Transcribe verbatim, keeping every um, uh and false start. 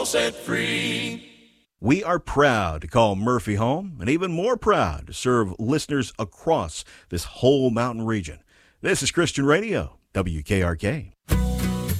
Set free. We are proud to call Murphy home, and even more proud to serve listeners across this whole mountain region. This is Christian Radio, W K R K.